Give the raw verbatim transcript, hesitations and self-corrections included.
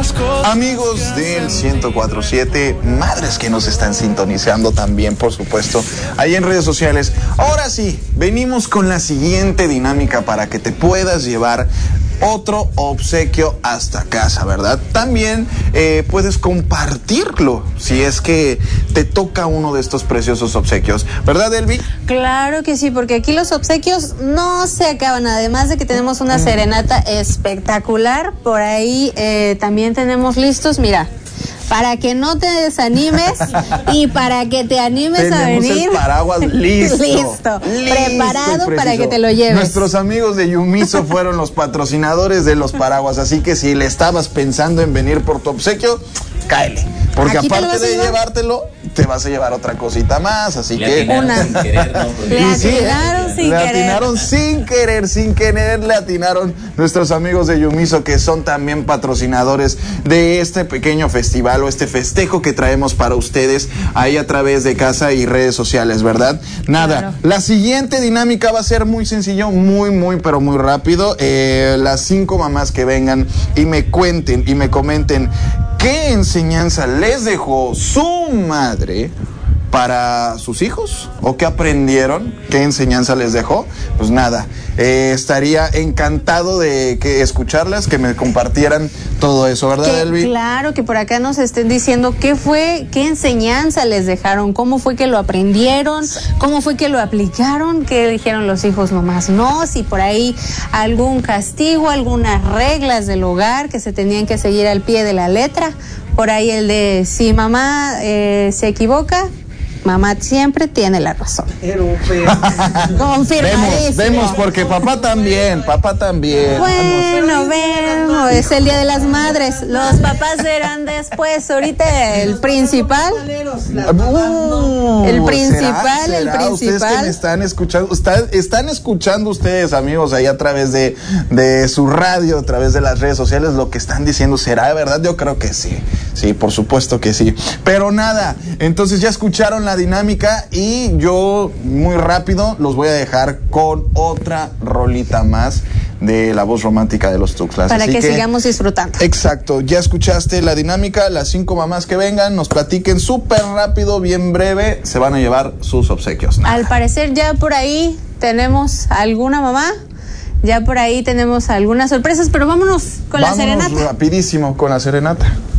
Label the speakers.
Speaker 1: Amigos del ciento cuatro punto siete, madres que nos están sintonizando también, por supuesto, ahí en redes sociales. Ahora sí, venimos con la siguiente dinámica para que te puedas llevar otro obsequio hasta casa, ¿verdad? También eh, puedes compartirlo si es que te toca uno de estos preciosos obsequios, ¿verdad, Elvi?
Speaker 2: Claro que sí, porque aquí los obsequios no se acaban, además de que tenemos una serenata espectacular, por ahí eh, también tenemos listos, mira, para que no te desanimes y para que te animes
Speaker 1: Tenemos
Speaker 2: a venir.
Speaker 1: El paraguas listo.
Speaker 2: listo, listo, preparado para que te lo lleves.
Speaker 1: Nuestros amigos de Yumiso fueron los patrocinadores de los paraguas, así que si le estabas pensando en venir por tu obsequio, cáele. Porque
Speaker 2: Aquí
Speaker 1: aparte de llevártelo, te vas a llevar otra cosita más, así
Speaker 3: le
Speaker 1: que...
Speaker 3: Una. Sin querer, ¿no?
Speaker 2: Le atinaron
Speaker 1: sí,
Speaker 2: sin
Speaker 1: le
Speaker 2: querer.
Speaker 1: atinaron sin querer, sin querer, le atinaron nuestros amigos de Yumiso, que son también patrocinadores de este pequeño festival o este festejo que traemos para ustedes ahí a través de casa y redes sociales, ¿verdad? Nada,
Speaker 2: Claro.
Speaker 1: La siguiente dinámica va a ser muy sencillo, muy, muy, pero muy rápido. Eh, las cinco mamás que vengan y me cuenten y me comenten qué enseñanza les dejó su madre para sus hijos, o qué aprendieron, qué enseñanza les dejó. Pues nada, eh, estaría encantado de que escucharlas, que me compartieran todo eso, ¿verdad,
Speaker 2: Que,
Speaker 1: Elvi?
Speaker 2: claro, que por acá nos estén diciendo qué fue, qué enseñanza les dejaron, cómo fue que lo aprendieron, cómo fue que lo aplicaron, qué dijeron los hijos nomás no, si por ahí algún castigo, algunas reglas del hogar que se tenían que seguir al pie de la letra. Por ahí el de si mamá eh, se equivoca, mamá siempre tiene la razón. Confirmadísimo.
Speaker 1: Vemos, vemos, porque papá también, papá también.
Speaker 2: Bueno, vemos, es el Día de las Madres. Los papás serán después. Ahorita el principal.
Speaker 1: Uh,
Speaker 2: El principal,
Speaker 1: ¿será?
Speaker 2: el
Speaker 1: ¿Será? Ustedes que
Speaker 2: principal.
Speaker 1: me están escuchando, está- están escuchando ustedes, amigos, ahí a través de, de su radio, a través de las redes sociales, lo que están diciendo, ¿será verdad? Yo creo que sí, sí, por supuesto que sí. Pero nada, entonces ya escucharon la dinámica y yo muy rápido los voy a dejar con otra rolita más de la voz romántica de los Tuxtlas.
Speaker 2: Para
Speaker 1: Así
Speaker 2: que, sigamos disfrutando.
Speaker 1: Exacto, ya escuchaste la dinámica, las cinco mamás que vengan, nos platiquen súper rápido, bien breve, se van a llevar sus obsequios. Nada.
Speaker 2: Al parecer ya por ahí tenemos alguna mamá, ya por ahí tenemos algunas sorpresas, pero vámonos con
Speaker 1: Vámonos
Speaker 2: la serenata.
Speaker 1: rapidísimo con la serenata.